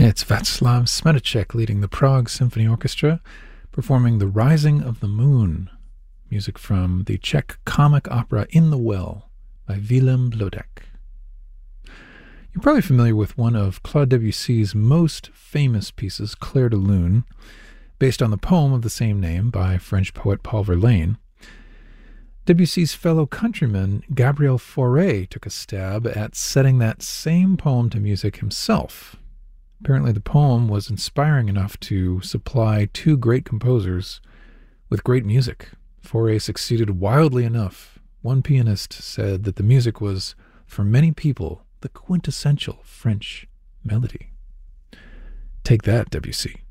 It's Václav Smetacek leading the Prague Symphony Orchestra, performing The Rising of the Moon, music from the Czech comic opera In the Well by Vilém Blodek. You're probably familiar with one of Claude Debussy's most famous pieces, Clair de Lune, based on the poem of the same name by French poet Paul Verlaine. Debussy's fellow countryman Gabriel Fauré took a stab at setting that same poem to music himself. Apparently the poem was inspiring enough to supply two great composers with great music. Fauré succeeded wildly enough. One pianist said that the music was, for many people, the quintessential French melody. Take that, Debussy.